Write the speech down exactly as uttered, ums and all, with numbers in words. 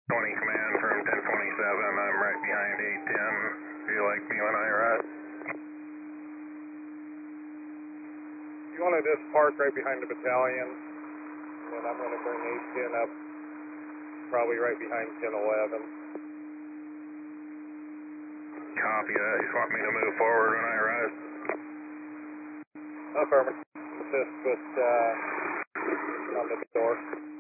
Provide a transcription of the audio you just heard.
twenty command from ten twenty-seven, I'm right behind eight ten. Do you like me when I ride? You want to just park right behind the battalion, and I'm going to bring eight ten up, probably right behind ten eleven. Copy that. You just want me to move forward when I rise? Affirmative. Assist with uh, on the door.